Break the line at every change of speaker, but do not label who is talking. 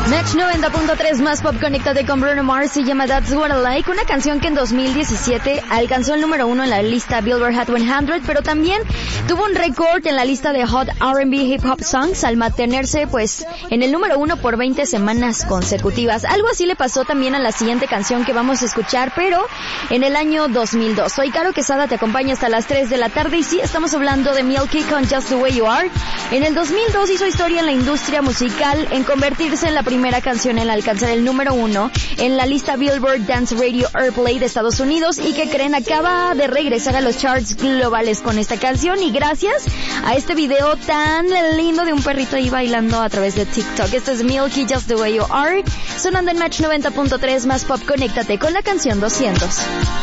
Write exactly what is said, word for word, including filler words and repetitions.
Match noventa punto tres más pop, conéctate con Bruno Mars, se llama That's What I Like, una canción que en dos mil diecisiete alcanzó el número uno en la lista Billboard Hot cien, pero también tuvo un récord en la lista de Hot R and B Hip Hop Songs al mantenerse pues en el número uno por veinte semanas consecutivas. Algo así le pasó también a la siguiente canción que vamos a escuchar, pero en el año dos mil dos. Soy Caro Quesada, te acompaño hasta las tres de la tarde y sí, estamos hablando de Milky con Just the Way You Are. En el dos mil dos hizo historia en la industria musical en convertirse en la primera canción en alcanzar el número uno en la lista Billboard Dance Radio Airplay de Estados Unidos y que creen acaba de regresar a los charts globales con esta canción y gracias a este video tan lindo de un perrito ahí bailando a través de TikTok. Este es Milky, Just the Way You Are, sonando en Match noventa punto tres más pop, conéctate con la canción doscientos.